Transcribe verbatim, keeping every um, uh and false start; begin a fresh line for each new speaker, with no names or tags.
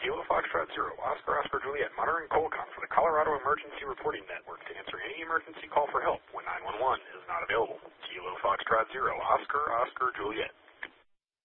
Kilo Foxtrot Zero, Oscar Oscar Juliet, monitoring Colcom for the Colorado Emergency Reporting Network to answer any emergency call for help when nine one one is not available. Kilo Foxtrot Zero, Oscar Oscar Juliet.